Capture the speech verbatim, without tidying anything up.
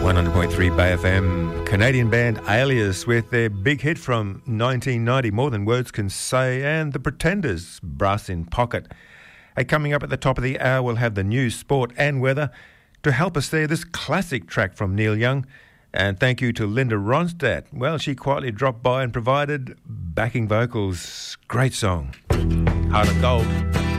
one hundred point three Bay F M, Canadian band Alias with their big hit from nineteen ninety, More Than Words Can Say, and The Pretenders, Brass in Pocket. Hey, coming up at the top of the hour, we'll have the news, sport and weather. To help us there, this classic track from Neil Young. And thank you to Linda Ronstadt. Well, she quietly dropped by and provided backing vocals. Great song. Heart of Gold.